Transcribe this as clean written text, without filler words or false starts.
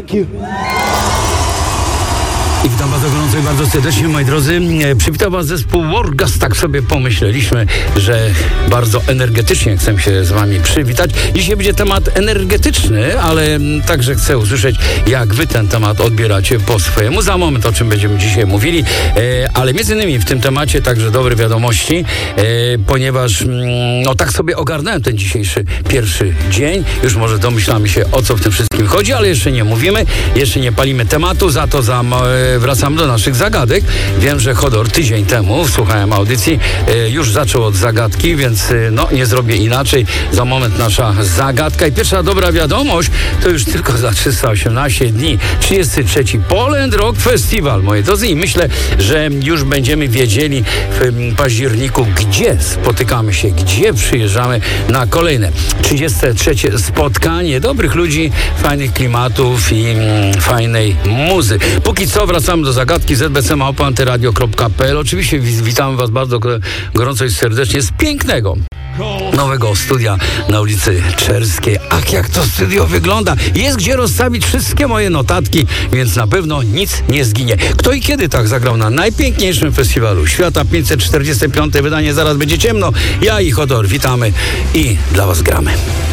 Thank you. I witam Was gorąco i bardzo serdecznie, moi drodzy. Przywitał Was zespół Wargas. Tak sobie pomyśleliśmy, że bardzo energetycznie chcę się z Wami przywitać. Dzisiaj będzie temat energetyczny, ale także chcę usłyszeć, jak Wy ten temat odbieracie po swojemu. Za moment o czym będziemy dzisiaj mówili, ale między innymi w tym temacie także dobre wiadomości, ponieważ no tak sobie ogarnąłem ten dzisiejszy pierwszy dzień. Już może domyślamy się, o co w tym wszystkim chodzi, ale jeszcze nie mówimy, jeszcze nie palimy tematu, za to wracam do naszych zagadek. Wiem, że Hodor tydzień temu, słuchałem audycji, już zaczął od zagadki, więc nie zrobię inaczej. Za moment nasza zagadka. I pierwsza dobra wiadomość, to już tylko za 318 dni 33. Poland Rock Festival, moi drodzy. I myślę, że już będziemy wiedzieli w październiku, gdzie spotykamy się, gdzie przyjeżdżamy na kolejne 33. spotkanie dobrych ludzi, fajnych klimatów i fajnej muzy. Póki co wracamy do zagadki. zbc@antyradio.pl. Oczywiście witamy Was bardzo gorąco i serdecznie z pięknego nowego studia na ulicy Czerskiej. Ach, jak to studio wygląda. Jest gdzie rozstawić wszystkie moje notatki, więc na pewno nic nie zginie. Kto i kiedy tak zagrał na najpiękniejszym festiwalu świata? 545. wydanie. Zaraz będzie ciemno. Ja i Hodor witamy i dla Was gramy.